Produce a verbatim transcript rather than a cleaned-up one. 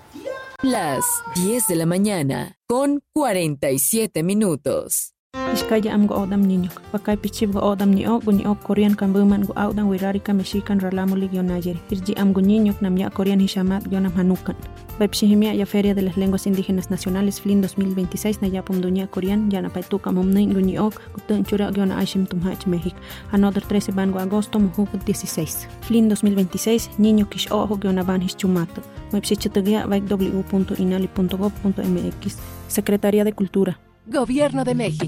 Las diez de la mañana con cuarenta y siete minutos. Iskaya am go odam niño. Pakay pichib go odam ni o guni o Korean kan buman go odam wirari ka mexican ralamuli gionayeri. Irji am go niño nam ya Korean hishamat gionam hanukan. Baipshihimia ya Feria de las Lenguas Indígenas Nacionales F L I N dos mil veintiséis na ya pumdunia Korean ya na paituka mumnei guni o gutun chura giona aishim tumhach México. Another trece ban go agosto mujuk dieciséis. F L I N dos mil veintiséis niño kish ojo giona ban hischumato. Baipshichitugia baik w punto inali punto gov punto m x. Secretaría de Cultura. Gobierno de México.